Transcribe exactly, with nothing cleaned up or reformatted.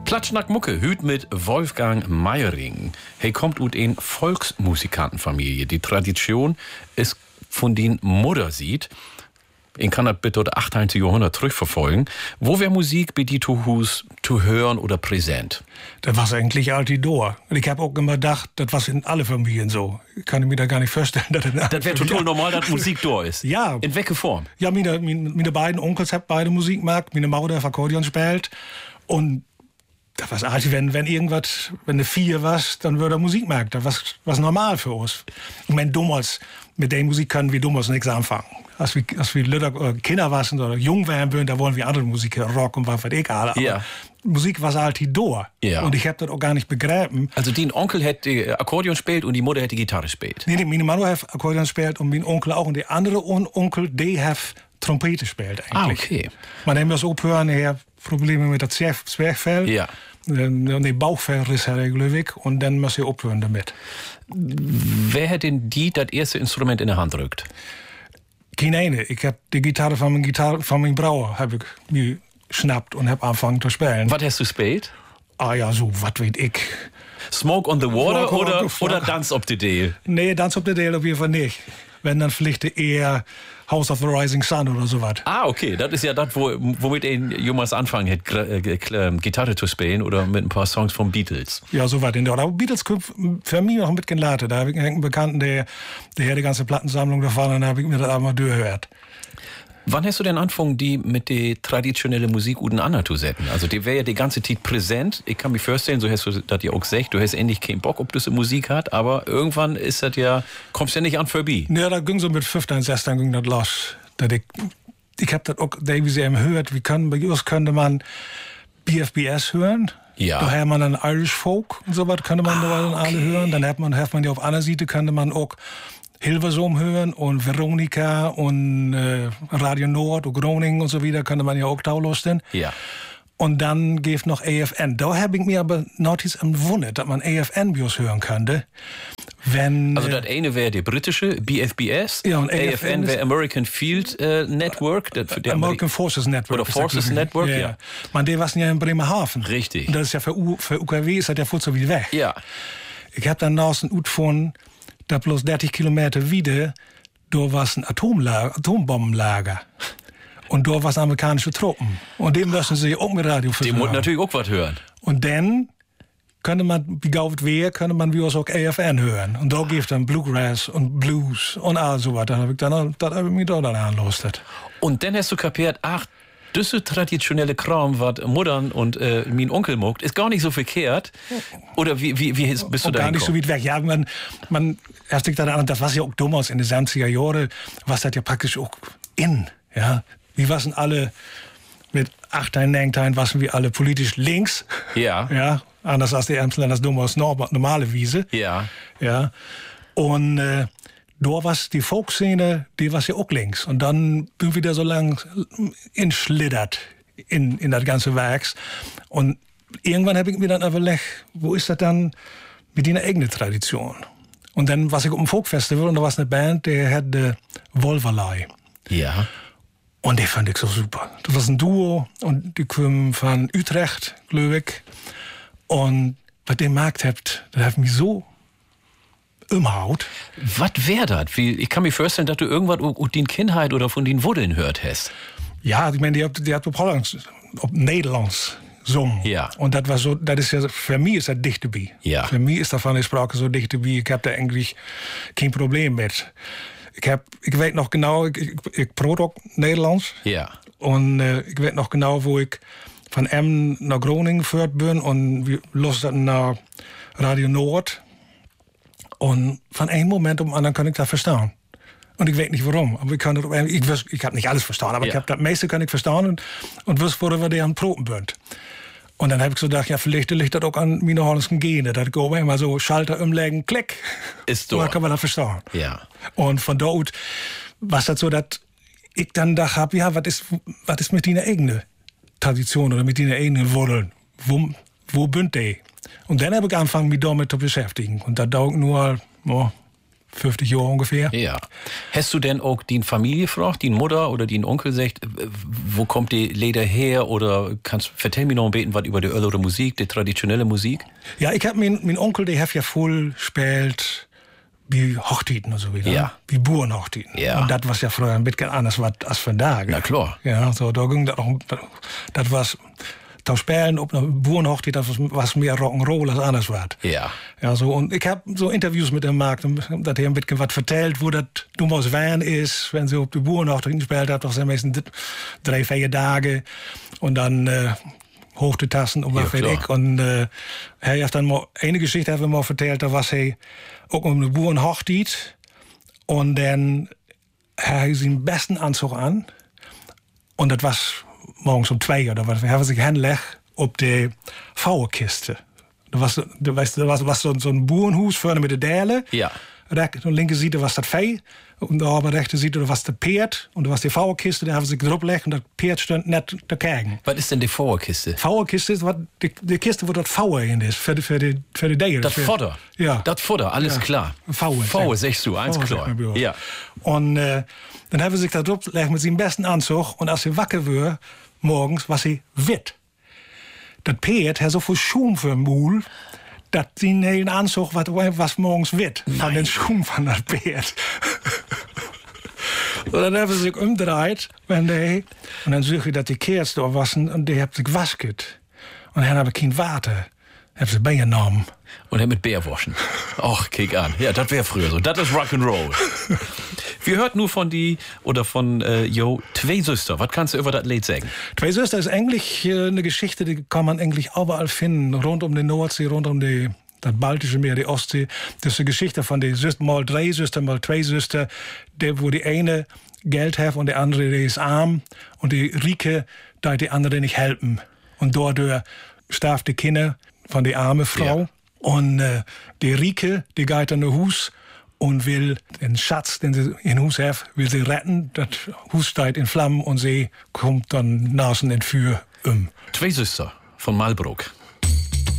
Platschnack Mucke, hüt mit Wolfgang Meiring. Hey, kommt ut in Volksmusikantenfamilie. Die Tradition ist von den Mutter sieht. Ich kann das bitte das achtzehnten Jahrhundert zurückverfolgen. Wo wäre Musik bei die Tuhus zu hören oder präsent? Das war eigentlich Altidor. Und ich habe auch immer gedacht, das war in alle Familien so. Ich kann mir da gar nicht vorstellen, dass das... Das wäre total normal, dass Musik da ist. Ja. In welcher Form? Ja, meine, meine, meine beiden Onkels haben beide Musik gemacht. Meine Mutter hat Akkordeon spielt. Und das war also, wenn, wenn irgendwas, wenn eine Vier was, dann würde er Musik machen. Das war was normal für uns. Ich meine, damals, mit der Musik können wir damals nichts anfangen. Als wir, als wir Lüder, Kinder waren oder jung waren, da wollen wir andere Musik, Rock und was weiß ich alle. Ja. Musik war halt die Door. Ja. Und ich habe das auch gar nicht begriffen. Also die Onkel hätte Akkordeon gespielt und die Mutter hätte Gitarre gespielt? Nee, nee, meine Mutter hat Akkordeon gespielt und mein Onkel auch. Und der andere Onkel, der hat Trompete gespielt eigentlich. Ah, okay. Man hat das aufhören, er hat Probleme mit dem Zwerchfell. Ja. Und der Bauchfellriss hat er, glaube ich. Und dann muss er aufhören damit. Wer hat denn die das erste Instrument in der Hand drückt? Keine eine. Ich habe die Gitarre von meinem Gitarre von meinem Brauer habe ich mir geschnappt und habe angefangen zu spielen. Was hast du gespielt? Ah ja, so, was weiß ich. Smoke on the Water Smoke oder, on the oder Dance op the Dale? Nee, Dance op the Dale auf jeden Fall nicht. Wenn, dann vielleicht eher House of the Rising Sun oder sowas. Ah, okay. Das ist ja das, wo, womit er jemals anfangen hat, Gitarre zu spielen oder mit ein paar Songs von Beatles. Ja, sowas. Aber Beatles kommt für mich noch ein bisschen later. Da habe ich einen Bekannten, der, der hat die ganze Plattensammlung davon und da habe ich mir das einmal durchgehört. Wann hast du denn angefangen, die mit der traditionellen Musik untereinander zu setzen? Also, die wäre ja die ganze Zeit präsent. Ich kann mir vorstellen, so hast du das ja auch gesagt, du hast endlich keinen Bock, ob das Musik hat, aber irgendwann ist das ja, kommst du ja nicht an vorbei. Ja, da ging so mit fünfzehn, sechzehn ging das los. Das ich ich habe das auch, wie sie eben hört, wie können, bei uns könnte man B F B S hören. Ja. Da hat man dann Irish Folk und so was, könnte man ah, da okay. alle hören. Dann hat man, hat man ja auf einer Seite, könnte man auch Hilversum hören und Veronika und äh, Radio Nord und Groningen und so weiter, könnte man ja auch taulosten. Ja. Und dann gibt noch A F N. Da habe ich mir aber notiz gewundert, dass man A F N-Bios hören könnte. Wenn, also das eine wäre der britische B F B S, ja, und A F N wäre American Field äh, Network. Der, der American Forces Network. Oder Forces Network, ja. ja. Man, der war ja in Bremerhaven. Richtig. Und das ist ja für, U, für U K W ist das ja voll so wie weg. Ja. Ich habe dann nach einem Ut von da bloß dreißig Kilometer wieder, da war ein Atomlager, Atombombenlager. Und da waren amerikanische Truppen. Und dem müssen sie auch mit Radio versorgen. Die mussten natürlich auch was hören. Und dann könnte man, wie gauft wer, könnte man wie auch A F N hören. Und da gibt dann Bluegrass und Blues und all so was. Da habe ich, dann, das hab ich mich da dann angelustet. Und dann hast du kapiert, ach, das traditionelle Kram, was Muttern und äh, mein Onkel mogt, ist gar nicht so verkehrt. Oder wie, wie, wie bist du da? Gar nicht so weit weg. Ja, man, man erst dann an, das war ja auch damals in den siebziger Jahren, was das ja praktisch auch in. Ja, wir waren alle mit achtzehn, neunzehn, waren wir alle politisch links. Ja. Ja, anders als die Amsterdam, das damals normale Wiese. Ja. Ja. Und äh, da war die Folkszene, die war ja auch links. Und dann bin ich wieder so lang entschlittert in, in das ganze Werks. Und irgendwann habe ich mir dann überlegt, wo ist das dann mit einer eigenen Tradition? Und dann war ich auf dem Folkfestival und da war eine Band, die hatte Wolverlei. Ja. Und die fand ich so super. Das war ein Duo und die kamen von Utrecht, glaube ich. Und was ihr gemacht habt, das hat mich so umhaut. Was wäre das? Ich kann mir vorstellen, dass du irgendwas aus deiner Kindheit oder von den Wurzeln hört hast. Ja, ich meine, die hat, die hat op Hollands, op Nederlands gesungen. Ja. Und das war so, das ist ja, für mich ist das dicht dabei. Ja. Für mich ist davon die Sprache so dicht dabei. Ich habe da eigentlich kein Problem mit. Ich, hab, ik weet nog genau, ik, ik, ik praat ook Nederlands. Ja. Und äh, ich weet noch genau, wo ich von Emmen nach Groningen geführt bin und wir los dann nach Radio Nord. Und von einem Moment um den anderen kann ich das verstehen. Und ich weiß nicht warum. Aber ich, kann das, ich, ich habe nicht alles verstanden, aber ja. ich habe das meiste kann ich verstehen und, und wusste, worüber der an Proben bünd. Und dann habe ich so gedacht, ja, vielleicht liegt das auch an meine holländischen Gene. Das geht immer so Schalter umlegen, klick. Ist so. Und dann kann man das verstehen. Ja. Und von dort war das so, dass ich dann dachte, hab, ja, was ist, was ist mit deiner eigenen Tradition oder mit deiner eigenen Wurzeln? Wo, wo bünd die? Und dann habe ich angefangen, mich damit zu beschäftigen. Und das dauert nur oh, fünfzig Jahre ungefähr. Ja. Hast du denn auch die Familie gefragt, die Mutter oder die Onkel sagt, wo kommt die Leder her? Oder kannst vertell mir noch ein bisschen was über die ältere Musik, die traditionelle Musik? Ja, ich hab mein, mein Onkel, der hat ja voll gespielt wie Hochzeiten und so wieder. Ja. Wie Burenhochzeiten. Ja. Und das war ja früher ein bisschen anders als von da. Na klar. Ja, so, da ging das auch, das war, da spielen auf einer Burenhochzeit, das was mehr Rock'n'Roll als anders war. Ja. Ja, so, und ich habe so Interviews mit dem gemacht, dass er ein bisschen was vertellt, wo das damals waren ist, wenn sie auf die Burenhochzeit gespielt hat, das sind meistens drei, vier Tage und dann äh, hoch die Tassen und was Ja, weiß ich. Und äh, er hat dann mal eine Geschichte hat er mal vertellt, da was er auch um eine Burenhochzeit und dann hat er seinen besten Anzug an und das war morgens um zwei oder was, haben sich hingelegt auf die Vouwenkiste. Da was, da weißt, da was, was so, so ein Burenhuis vorne mit de Däle. Ja. Recht, und linke Seite was das Vee. Und da aber rechte Seite was der Peert. Und da was die Vouwenkiste, da haben sie sich drauf gelegt und das Peert stand net dagegen. Was ist denn die Vouwenkiste? Vouwenkiste ist wat, die, die Kiste, wo das Vouwe in ist, für die, für die, für die Däle. Das Futter? Ja. Das Futter, alles Ja. klar. Vouwe. Vouwe, sagst du, eins Vouwe, klar. sagt man bei uns. Ja. Und äh, dann haben sie sich da drauf gelegt mit seinem besten Anzug. Und als sie wacker war, morgens, war sie wit. Das Peert hat so viel Schum für den Mul, dass sie einen Anzug was, was morgens wird. Von den Schum von das Peert. Und dann haben sie sich umgedreht, wenn die, und dann zag je dat die Keers da wassen und die haben sich gewasket. Und dann haben kein Water. Haben sie beigenommen. Und er mit Bär waschen. Och, kick an. Ja, das wäre früher so. Das ist Rock'n'Roll. Wir hört nur von die, oder von, äh, Jo, zwei Süster. Was kannst du über das Lied sagen? Zwei Süster ist eigentlich äh, eine Geschichte, die kann man eigentlich überall finden. Rund um die Nordsee, rund um die, das Baltische Meer, die Ostsee. Das ist eine Geschichte von den Süstern, mal drei Süster, mal zwei Süster, der, wo die eine Geld hat und die andere die ist arm. Und die Rieke, da die andere nicht helfen. Und dadurch starb die Kinder von der armen Frau. Ja. Und äh, die Rieke, die geht an das Haus und will den Schatz, den sie in Haus hat, will sie retten. Das Haus steht in Flammen und sie kommt dann nasen in Feuer um. Zwei Süster von Malbrook.